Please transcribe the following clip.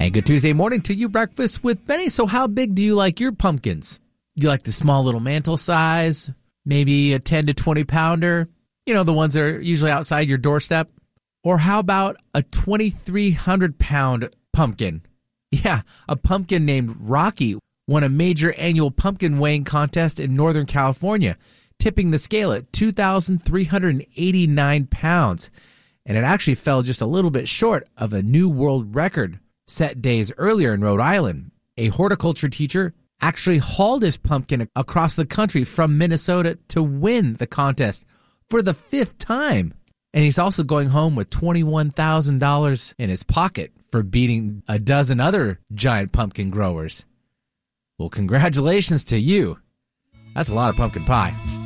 And good Tuesday morning to you, Breakfast with Benny. So how big do you like your pumpkins? Do you like the small little mantle size? Maybe a 10 to 20 pounder? You know, the ones that are usually outside your doorstep? Or how about a 2,300 pound pumpkin? Yeah, a pumpkin named Rocky won a major annual pumpkin weighing contest in Northern California, tipping the scale at 2,389 pounds. And it actually fell just a little bit short of a new world record set days earlier in Rhode Island. A horticulture teacher actually hauled his pumpkin across the country from Minnesota to win the contest for the 5th time. And he's also going home with $21,000 in his pocket for beating a dozen other giant pumpkin growers. Well, congratulations to you. That's a lot of pumpkin pie.